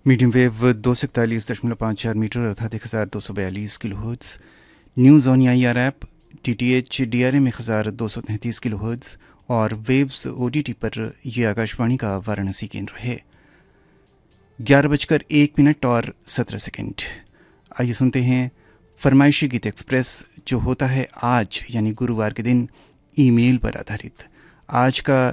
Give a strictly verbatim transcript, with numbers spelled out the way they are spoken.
Medium wave दो सौ इकतालीस दशमलव पाँच चार मीटर अर्थात एक हज़ार दो सौ बयालीस kilo hertz. News on I R app, T T H D R M एक हज़ार दो सौ तैंतीस किलो हर्ट्ज़ और वेव्स ओ टी टी पर यह आकाशवाणी का वाराणसी केंद्र है। ग्यारह बजकर एक मिनट और सत्रह सेकंड। आइए सुनते हैं फरमाइशी गीत एक्सप्रेस, जो होता है आज यानी गुरुवार के दिन ईमेल पर आधारित। आज का